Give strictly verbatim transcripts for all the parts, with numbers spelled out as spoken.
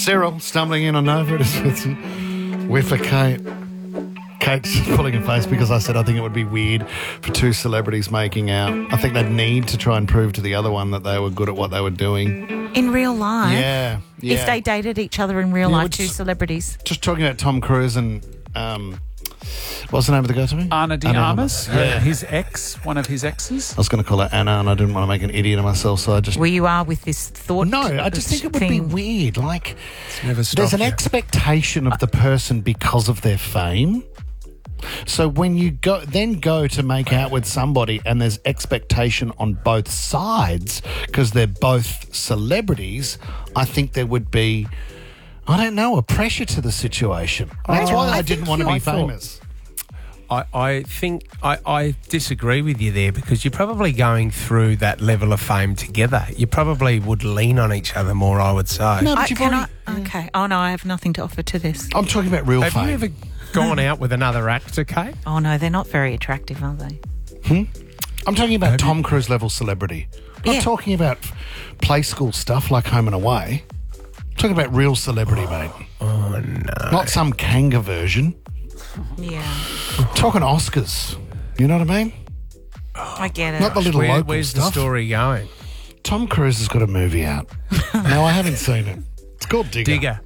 Cyril stumbling in on Nova at a whiff of Kate. Kate's pulling her face because I said I think it would be weird for two celebrities making out. I think they'd need to try and prove to the other one that they were good at what they were doing. In real life? Yeah, yeah. If they dated each other in real Yeah, life, we're two just- celebrities. Just talking about Tom Cruise and... Um, what's the name of the girl to me? Anna de Anna Armas, Armas. her- Yeah. his ex, one of his exes. I was going to call her Anna and I didn't want to make an idiot of myself, so I just... Where you are with this thought. No, I just think it would thing. be weird. Like, never there's stopped an you. expectation of the person because of their fame. So when you go, then go to make out with somebody and there's expectation on both sides because they're both celebrities, I think there would be, I don't know, a pressure to the situation. That's Oh, why I I didn't think want to you- be I thought- famous. I, I think I, I disagree with you there because you're probably going through that level of fame together. You probably would lean on each other more, I would say. No, I, but you've can already, I, okay. Oh, no, I have nothing to offer to this. I'm talking about real Have fame. you ever gone out with another actor, Kate? Oh, no, they're not very attractive, are they? I'm talking about Tom Cruise level celebrity. I'm not Yeah. talking about play school stuff like Home and Away. I'm talking about real celebrity, mate. Oh, no. Not some Kanga version. Yeah. Talking Oscars. You know what I mean? I get it. Not the little Where, local where's stuff. the story going? Tom Cruise has got a movie out. No, I haven't seen it. It's called Digger. Digger.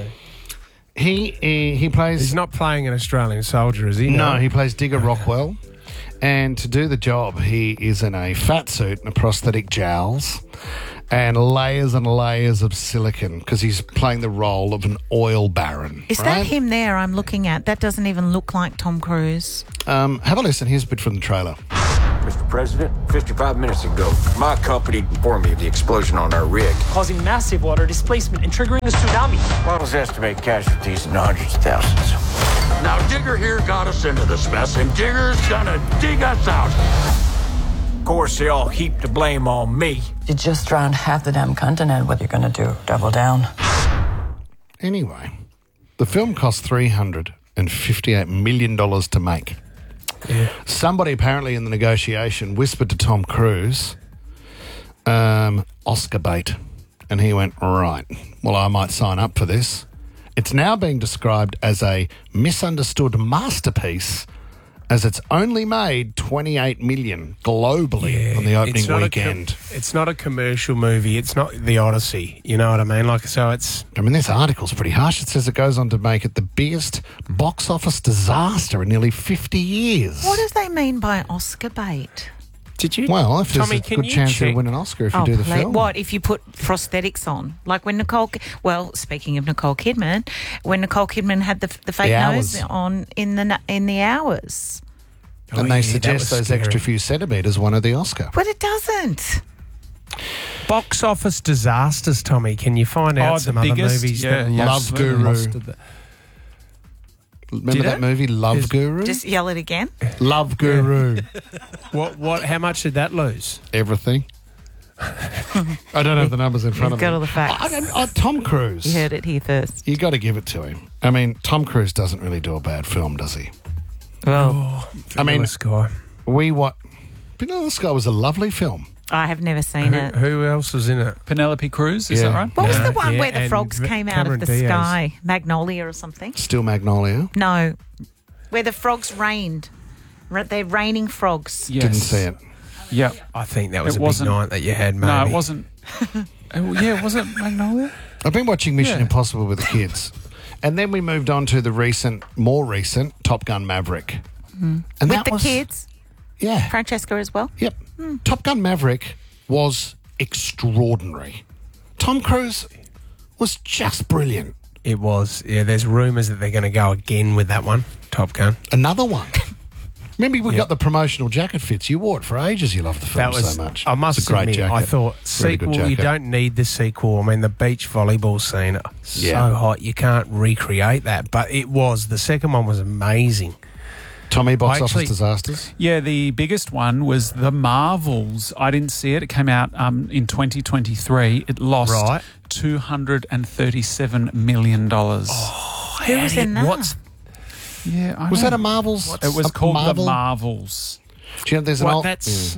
He he, he plays. He's not playing an Australian soldier, is he? No, he plays Digger Rockwell. And to do the job, he is in a fat suit and a prosthetic jowls and layers and layers of silicon because he's playing the role of an oil baron. Is right? that him there I'm looking at? That doesn't even look like Tom Cruise. Um, have a listen. Here's a bit from the trailer. Mister President, fifty-five minutes ago, my company informed me of the explosion on our rig. causing massive water displacement and triggering a tsunami. Models estimate casualties in the hundreds of thousands. Now, Digger here got us into this mess, and Digger's gonna dig us out. Of course, they all heap the blame on me. You just drowned half the damn continent. What are you gonna do? Double down? Anyway, the film cost three hundred fifty-eight million dollars to make. Yeah. Somebody apparently in the negotiation whispered to Tom Cruise, um, Oscar bait. And he went, right, well, I might sign up for this. It's now being described as a misunderstood masterpiece as it's only made twenty-eight million dollars globally on the opening it's not weekend. A com- it's not a commercial movie. It's not The Odyssey. You know what I mean? Like, so it's... I mean, this article's pretty harsh. It says it goes on to make it the biggest box office disaster in nearly fifty years. What do they mean by Oscar bait? Did you... Well, if there's Tommy, a can good you chance check- you'll win an Oscar if you Oh, do the pla- film. What if you put prosthetics on? Like when Nicole, well, speaking of Nicole Kidman, when Nicole Kidman had the the fake The nose Hours. on in the na- in the hours, Oh, And yeah, they that suggest was those scary. extra few centimetres won her the Oscar. but it doesn't. Box office disasters, Tommy. Can you find out Oh, the some other biggest? movies Yeah, that yeah, Love absolutely. Guru. lost the- Remember Did that it? movie, Love Is- Guru? Just yell it again. Love Guru. What? What? How much did that lose? Everything. I don't have the numbers in front You've of me. got all the facts. I, I, I, Tom Cruise. You heard it here first. You got to give it to him. I mean, Tom Cruise doesn't really do a bad film, does he? Well, I mean, Vanilla Sky. we what? Vanilla Sky was a lovely film. I have never seen Who, it. who else was in it? Penelope Cruz, is Yeah. that right? What was No, the one yeah, where the and frogs V- came out Cameron of the Diaz. sky? Magnolia or something? Still Magnolia. No, where the frogs rained. Ra- They're raining frogs. Yes. Didn't see it. Yeah. I think that was It a big wasn't- night that you had, maybe. No, it wasn't. Oh, yeah, was it Magnolia? I've been watching Mission Yeah. Impossible with the kids. And then we moved on to the recent, more recent, Top Gun Maverick. And With that the was, kids, Yeah. Francesca as well. Yep. Top Gun Maverick was extraordinary. Tom Cruise was just brilliant. It was. Yeah, there's rumours that they're going to go again with that one, Top Gun. Another one. Remember, we Yep. got the promotional jacket fits. You wore it for ages. You loved the film That was so much. I must it's a great admit, jacket. I thought Really good sequel. You jacket. don't need the sequel. I mean, the beach volleyball scene, so Yeah. hot you can't recreate that. But it was. The second one was amazing. Tommy, box I actually- office disasters. Yeah, the biggest one was The Marvels. I didn't see it. It came out um, in twenty twenty-three. It lost Right. two hundred thirty-seven million dollars. Who was in that? What's Yeah, I Was know. that a Marvel's? It was a called Marvel? The Marvels. Do you know, there's an what? old, That's. Mm.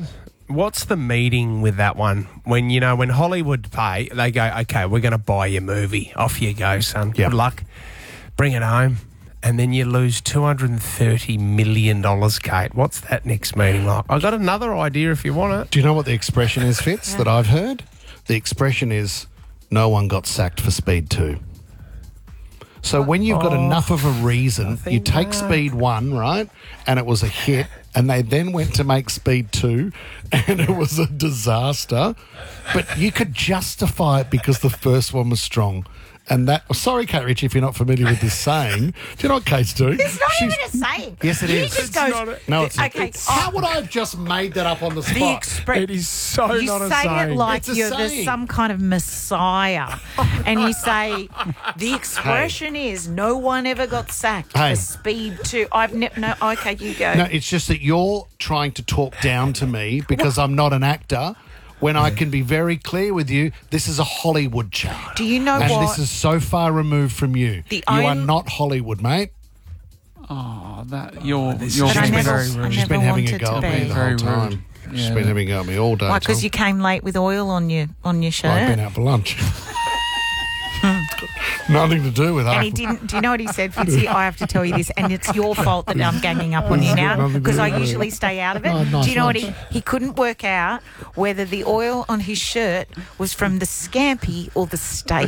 what's the meeting with that one? When, you know, when Hollywood pay, they go, okay, we're going to buy your movie. Off you go, son. Yep. Good luck. Bring it home. And then you lose two hundred thirty million dollars, Kate. What's that next meeting like? I've got another idea if you want it. Do you know what the expression is, Fitz, that I've heard? The expression is, no one got sacked for Speed two. So when you've got Oh, enough of a reason, think you take that. Speed one, right, and it was a hit, and they then went to make Speed two, and it was a disaster, but you could justify it because the first one was strong. And that, sorry, Kate Ritchie, if you're not familiar with this saying. Do you know what Kate's doing? It's not She's- even a saying. Yes, it you is. Just It's go, not a- No, it's okay. It's, how would I have just made that up on the spot? The expression. It is so you not a say saying. it like It's a you're the, saying. some kind of messiah, and you say the expression is no one ever got sacked Hey. for Speed two. I've never. No, okay, you go. No, it's just that you're trying to talk down to me because I'm not an actor. When I can be very clear with you, this is a Hollywood chart. Do you know and what? this is so far removed from you. The you are own- not Hollywood, mate. Oh, that you're this you're is But I being never, very I rude. She's never been having a wanted go to at me be. the Very whole time. rude. She's Yeah. been having a go at me all day. Why? Because Tom. you came late with oil on your on your shirt. I've been out for lunch. Nothing to do with that. And he didn't. Do you know what he said, Fitzy? I have to tell you this, and it's your fault that I'm ganging up on you now Nothing to because do I with it. usually stay out of it. Oh, nice do you know what lunch. he? He couldn't work out whether the oil on his shirt was from the scampi or the steak.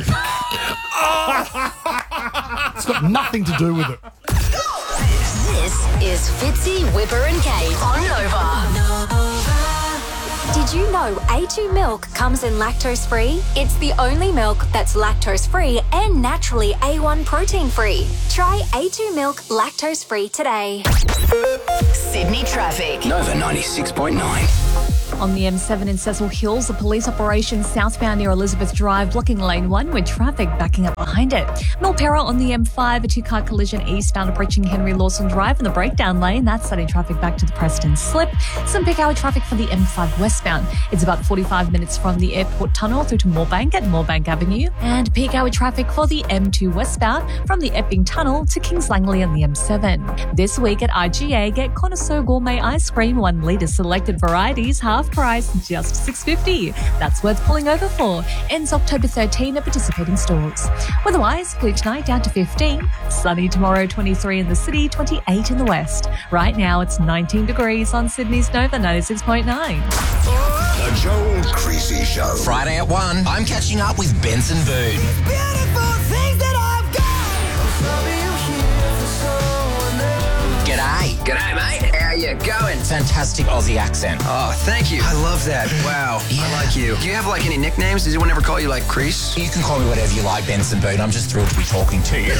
It's got nothing to do with it. This is Fitzy, Whipper and Kate on Nova. Did you know A two milk comes in lactose free? It's the only milk that's lactose free and naturally A one protein free. Try A two milk lactose free today. Sydney traffic. Nova ninety-six point nine. On the M seven in Cecil Hills, a police operation southbound near Elizabeth Drive blocking lane one with traffic backing up behind it. Milpera on the M five, a two-car collision eastbound breaching Henry Lawson Drive in the breakdown lane. That's sending traffic back to the Preston Slip. Some peak hour traffic for the M five westbound. It's about forty-five minutes from the airport tunnel through to Moorebank at Moorebank Avenue. And peak hour traffic for the M two westbound from the Epping Tunnel to Kings Langley on the M seven. This week at I G A, get Connoisseur Gourmet Ice Cream, one litre selected varieties, half price, just six dollars fifty. That's worth pulling over for. Ends October thirteenth at participating stores. Weatherwise, clear tonight down to fifteen. Sunny tomorrow, twenty-three in the city, twenty-eight in the west. Right now, it's nineteen degrees on Sydney's Nova ninety-six point nine. The Joel Creasy Show. Friday at one, I'm catching up with Benson Boone. G'day. G'day, mate. How you going? Fantastic Aussie accent. Oh, thank you. I love that. Wow. I like you. Do you have, like, any nicknames? Does anyone ever call you, like, Crease? You can call me whatever you like, Benson Boone. I'm just thrilled to be talking to you.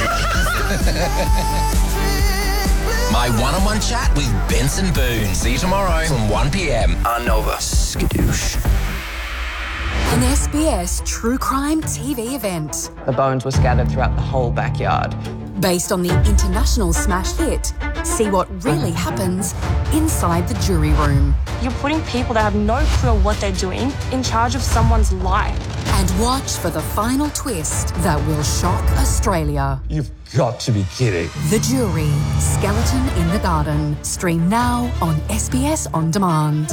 My one-on-one chat with Benson Boone. See you tomorrow from one p.m. On Nova. Skadoosh. An S B S true crime T V event. The bones were scattered throughout the whole backyard. Based on the international smash hit, see what really happens inside the jury room. You're putting people that have no clue what they're doing in charge of someone's life. And watch for the final twist that will shock Australia. You've got to be kidding. The Jury, Skeleton in the Garden. Stream now on S B S On Demand.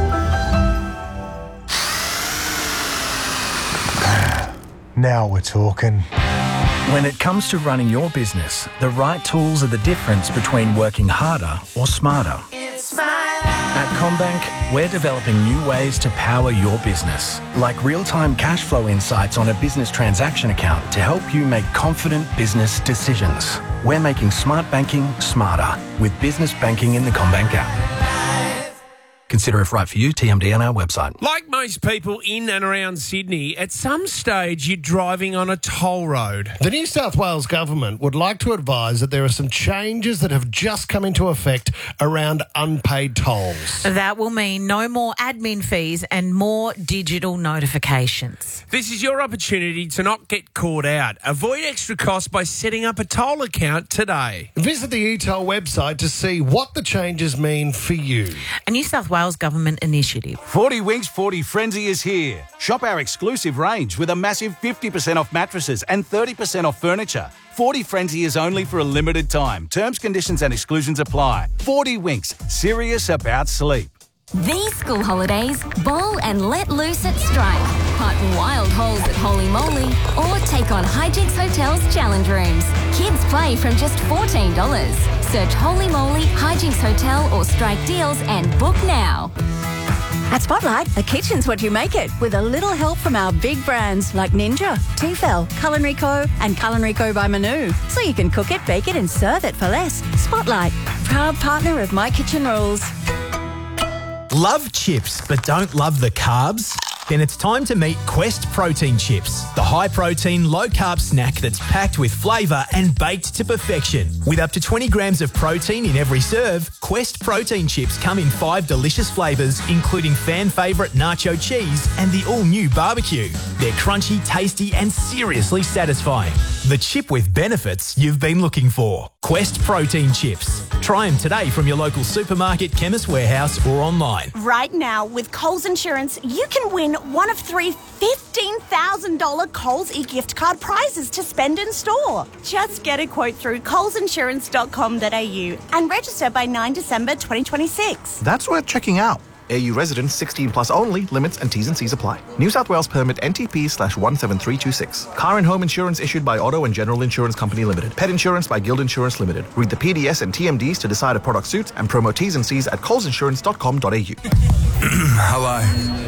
Now we're talking. When it comes to running your business, the right tools are the difference between working harder or smarter. At CommBank, we're developing new ways to power your business, like real-time cash flow insights on a business transaction account to help you make confident business decisions. We're making smart banking smarter with business banking in the CommBank app. Consider if right for you, T M D on our website. Like most people in and around Sydney, at some stage you're driving on a toll road. The New South Wales government would like to advise that there are some changes that have just come into effect around unpaid tolls. That will mean no more admin fees and more digital notifications. This is your opportunity to not get caught out. Avoid extra costs by setting up a toll account today. Visit the e toll website to see what the changes mean for you. A New South Wales government initiative. forty Winks forty Frenzy is here. Shop our exclusive range with a massive fifty percent off mattresses and thirty percent off furniture. forty Frenzy is only for a limited time. Terms, conditions and exclusions apply. forty Winks, serious about sleep. These school holidays, bowl and let loose at Strike. Putt wild holes at Holy Moly or take on Hijinks Hotel's challenge rooms. Kids play from just fourteen dollars. Search Holy Moly, Hijinks Hotel or Strike deals and book now. At Spotlight, a kitchen's what you make it, with a little help from our big brands like Ninja, Tefal, Culinary Co and Culinary Co by Manu. So you can cook it, bake it and serve it for less. Spotlight, proud partner of My Kitchen Rules. Love chips but don't love the carbs? Then it's time to meet Quest Protein Chips, the high-protein, low-carb snack that's packed with flavour and baked to perfection. With up to twenty grams of protein in every serve, Quest Protein Chips come in five delicious flavours, including fan favourite nacho cheese and the all-new barbecue. They're crunchy, tasty and seriously satisfying. The chip with benefits you've been looking for. Quest Protein Chips. Try them today from your local supermarket, chemist warehouse or online. Right now, with Coles Insurance, you can win one of three fifteen thousand dollars Coles e-gift card prizes to spend in store. Just get a quote through coles insurance dot com dot a u and register by ninth of December twenty twenty-six. That's worth checking out. A U residents sixteen plus only. Limits and T's and C's apply. New South Wales permit N T P slash one seven three two six. Car and home insurance issued by Auto and General Insurance Company Limited. Pet insurance by Guild Insurance Limited. Read the P D S and T M Ds to decide a product suits and promo T's and C's at coles insurance dot com dot a u. Hello.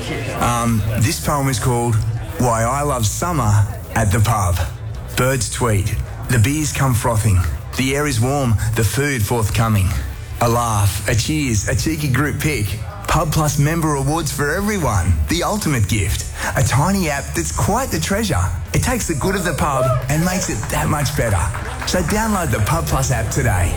Um, this poem is called Why I Love Summer at the Pub. Birds tweet. The beers come frothing. The air is warm. The food forthcoming. A laugh, a cheers, a cheeky group pic. Pub Plus member rewards for everyone. The ultimate gift. A tiny app that's quite the treasure. It takes the good of the pub and makes it that much better. So download the Pub Plus app today.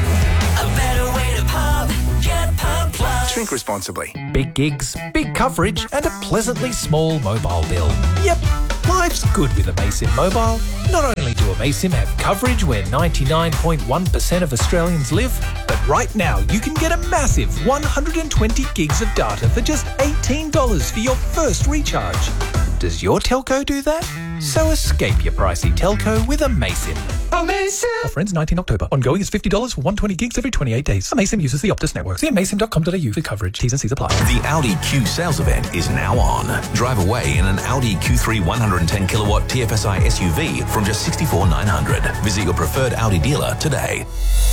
A better way to pub. Get Pub Plus. Drink responsibly. Big gigs, big coverage, and a pleasantly small mobile bill. Yep, life's good with Amaysim Mobile. Not only do Amaysim have coverage where ninety-nine point one percent of Australians live, but right now you can get a massive one hundred twenty gigs of data for just eighteen dollars for your first recharge. Does your telco do that? So escape your pricey telco with Amaysim. Amaysim! Offer ends nineteenth of October. Ongoing is fifty dollars for one hundred twenty gigs every twenty-eight days. Amaysim uses the Optus network. See amaysim dot com dot a u for coverage. T's and C's apply. The Audi Q sales event is now on. Drive away in an Audi Q three one hundred ten kilowatt T F S I S U V from just sixty-four thousand nine hundred dollars. Visit your preferred Audi dealer today.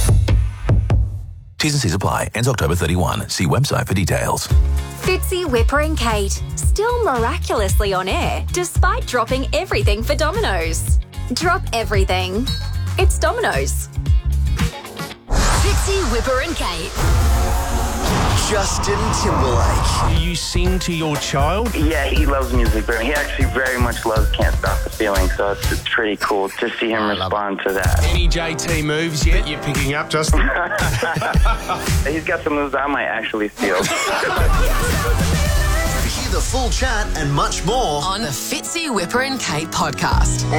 T's and C's apply. Ends October thirty-first. See website for details. Fitzy, Whipper and Kate, still miraculously on air despite dropping everything for Domino's. Drop everything. It's Domino's. Fitzy, Whipper and Kate. Justin Timberlake. Do you sing to your child? Yeah, he loves music, but he actually very much loves Can't Stop the Feeling, so it's, it's pretty cool to see him respond to that. Any J T moves yet you're picking up, Justin? He's got some moves I might actually steal. Hear the full chat and much more on the Fitzy, Whipper and Kate podcast.